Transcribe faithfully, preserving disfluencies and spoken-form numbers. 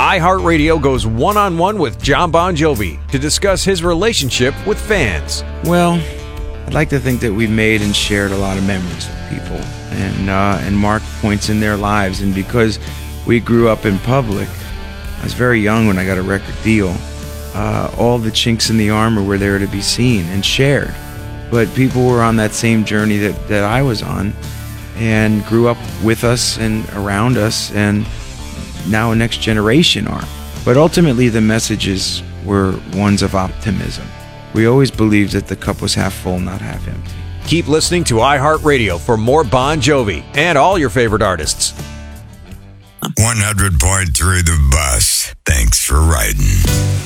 iHeartRadio goes one-on-one with Jon Bon Jovi to discuss his relationship with fans. Well, I'd like to think that we've made and shared a lot of memories with people and uh, and marked points in their lives. And because we grew up in public, I was very young when I got a record deal. Uh, all the chinks in the armor were there to be seen and shared. But people were on that same journey that, that I was on and grew up with us and around us, and now a next generation are. But ultimately the messages were ones of optimism. We always believed that the cup was half full, not half empty. Keep listening to iHeartRadio for more Bon Jovi and all your favorite artists. one hundred point three The Bus. Thanks for riding.